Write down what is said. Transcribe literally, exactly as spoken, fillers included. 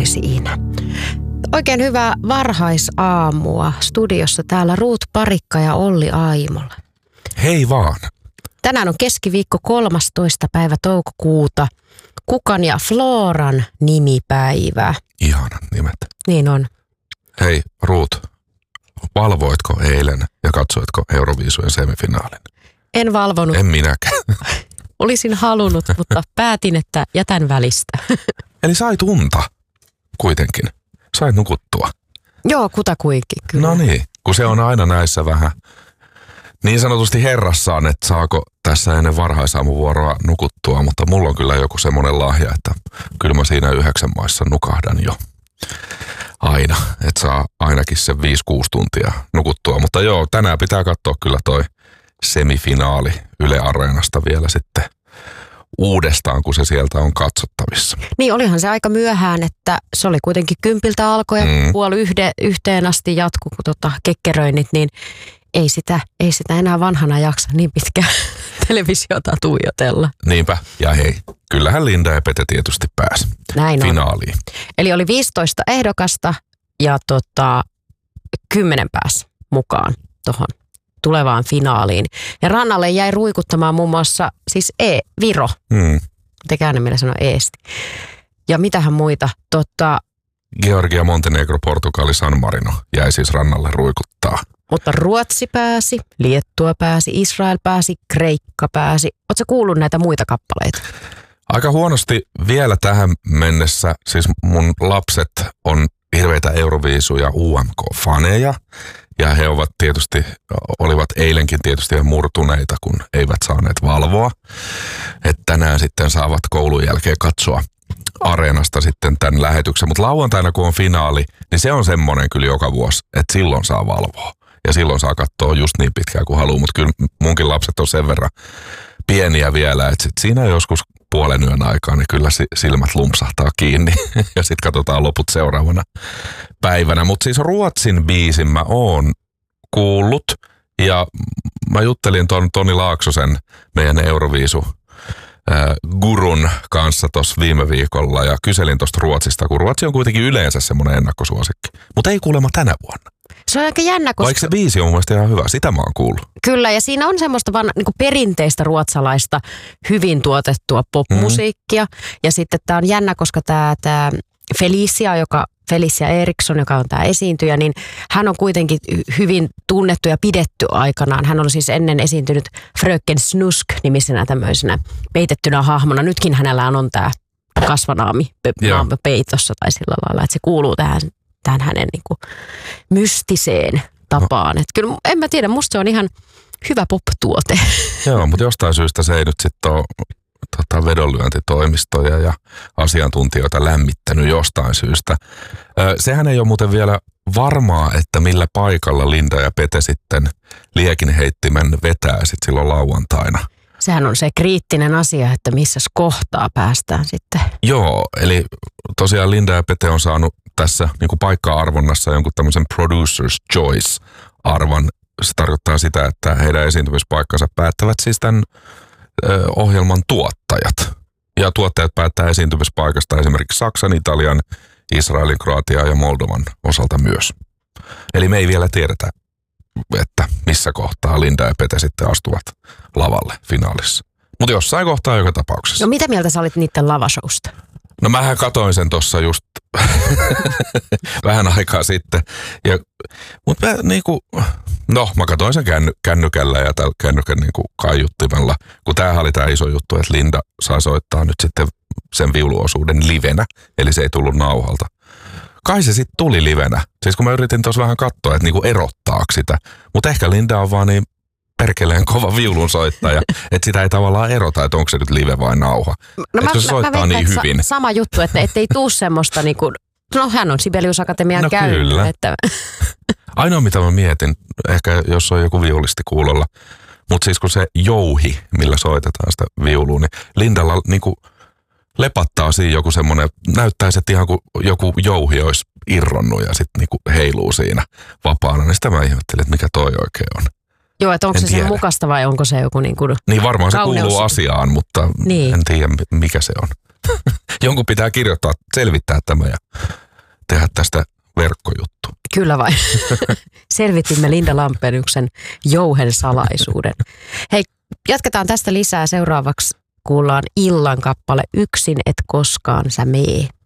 siinä. Oikein hyvää varhaisaamua. Studiossa täällä Ruut Parikka ja Olli Aimola. Hei vaan. Tänään on keskiviikko kolmastoista päivä toukokuuta. Kukan ja Floran nimipäivä. Ihanat nimet. Niin on. Hei Ruut, valvoitko eilen ja katsoitko Euroviisujen semifinaalin? En valvonut. En minäkään. Olisin halunnut, mutta päätin, että jätän välistä. Eli sait unta kuitenkin. Sait nukuttua. Joo, kutakuinkin kyllä. No niin, kun se on aina näissä vähän niin sanotusti herrassaan, että saako tässä ennen varhaisaamuvuoroa nukuttua, mutta mulla on kyllä joku semmoinen lahja, että kyllä mä siinä yhdeksän maissa nukahdan jo aina, että saa ainakin se viisi kuusi tuntia nukuttua. Mutta joo, tänään pitää katsoa kyllä toi semifinaali Yle Areenasta vielä sitten uudestaan, kun se sieltä on katsottavissa. Niin, olihan se aika myöhään, että se oli kuitenkin kympiltä alkoi ja mm. puoli yhde, yhteen asti jatku, kun tota, kekkeröinnit, niin ei sitä, ei sitä enää vanhana jaksa niin pitkään televisiota tuijotella. Niinpä, ja hei, kyllähän Linda ja Pete tietysti pääsi Näin finaaliin. On. Eli oli viisitoista ehdokasta ja tota, kymmenen pääsi mukaan tuohon tulevaan finaaliin. Ja rannalle jäi ruikuttamaan muun muassa siis E, Viro. Mm. Tekään meillä sanoo Eesti. Ja mitähän muita? Tota, Georgia, Montenegro, Portugali, San Marino jäi siis rannalle ruikuttaa. Mutta Ruotsi pääsi, Liettua pääsi, Israel pääsi, Kreikka pääsi. Ootko kuullut näitä muita kappaleita? Aika huonosti vielä tähän mennessä. Siis mun lapset on hirveitä Euroviisu- ja U M K-faneja. Ja he ovat tietysti, olivat eilenkin tietysti murtuneita, kun eivät saaneet valvoa. Että tänään sitten saavat koulun jälkeen katsoa Areenasta sitten tämän lähetyksen. Mutta lauantaina, kun on finaali, niin se on semmoinen kyllä joka vuosi, että silloin saa valvoa. Ja silloin saa katsoa just niin pitkään kuin haluaa. Mutta kyllä munkin lapset on sen verran pieniä vielä, että sit siinä joskus puolen yön aikaa, niin kyllä silmät lumpsahtaa kiinni. Ja sitten katsotaan loput seuraavana päivänä. Mutta siis Ruotsin biisin mä oon kuullut. Ja mä juttelin ton Toni Laaksosen, meidän Euroviisu gurun kanssa tuossa viime viikolla ja kyselin tuosta Ruotsista, kun Ruotsi on kuitenkin yleensä semmoinen ennakkosuosikki. Mutta ei kuulemma tänä vuonna. Se on aika jännä, koska... Vaikka se biisi on mun mielestä ihan hyvä, sitä mä oon kuullut. Kyllä, ja siinä on semmoista vaan niin kuin perinteistä ruotsalaista hyvin tuotettua popmusiikkia. Mm. Ja sitten tää on jännä, koska tää, tää Felicia, joka... Felicia Eriksson, joka on tämä esiintyjä, niin hän on kuitenkin hyvin tunnettu ja pidetty aikanaan. Hän on siis ennen esiintynyt Fröken Snusk-nimisenä tämmöisenä peitettynä hahmona. Nytkin hänellä on tämä kasvanaami peitossa tai sillä lailla, että se kuuluu tähän, tähän hänen niin kuin mystiseen tapaan. Että kyllä en mä tiedä, musta se on ihan hyvä pop-tuote. Joo, mutta jostain syystä se ei nyt sitten ole Tota, vedonlyöntitoimistoja ja asiantuntijoita lämmittänyt jostain syystä. Ö, sehän ei ole muuten vielä varmaa, että millä paikalla Linda ja Pete sitten liekinheittimen vetää sit silloin lauantaina. Sehän on se kriittinen asia, että missä kohtaa päästään sitten. Joo, eli tosiaan Linda ja Pete on saanut tässä niin kuin paikka-arvonnassa jonkun tämmöisen Producer's Choice-arvon. Se tarkoittaa sitä, että heidän esiintymispaikkansa päättävät siis tämän ohjelman tuottajat. Ja tuottajat päättää esiintymispaikasta esimerkiksi Saksan, Italian, Israelin, Kroatian ja Moldovan osalta myös. Eli me ei vielä tiedetä, että missä kohtaa Linda ja Pete sitten astuvat lavalle finaalissa. Mutta jossain kohtaa joka tapauksessa. No mitä mieltä sä olit niiden lavashowsta? No mähän katoin sen tuossa just vähän aikaa sitten. Ja, mutta mä niinku, no mä katoin sen känny, kännykällä ja tällä kännykän niinku kaiuttimella. Kun tämähän oli tää iso juttu, että Linda saa soittaa nyt sitten sen viuluosuuden livenä. Eli se ei tullut nauhalta. Kai se sitten tuli livenä. Siis kun mä yritin tuossa vähän katsoa, että niinku erottaako sitä. Mutta ehkä Linda on vaan niin perkeleen kova viulunsoittaja, että sitä ei tavallaan erota, että onko se nyt live vai nauha. No mä, se soittaa mä niin hyvin. Sa- sama juttu, että ei tuu semmoista niinku, no hän on Sibelius Akatemian no käynyt. Kyllä. Että... Ainoa mitä mä mietin, ehkä jos on joku viulisti kuulolla, mutta siis kun se jouhi, millä soitetaan sitä viulua, niin Lindalla niinku lepattaa siinä joku semmoinen, näyttäisi, että ihan kuin joku jouhi olisi irronnut ja sitten niinku heiluu siinä vapaana. Niin sitä mä ihmettelin, että mikä toi oikein on. Joo, että onko en se tiedä. Sen mukaista vai onko se joku niin kuin niin varmaan se kauneus. Kuuluu asiaan, mutta niin. En tiedä mikä se on. Jonkun pitää kirjoittaa, selvittää tämä ja tehdä tästä verkkojuttu. Kyllä vai. Selvitimme Linda Lampeniuksen jouhen salaisuuden. Hei, jatketaan tästä lisää. Seuraavaksi kuullaan illan kappale Yksin et koskaan sä mee.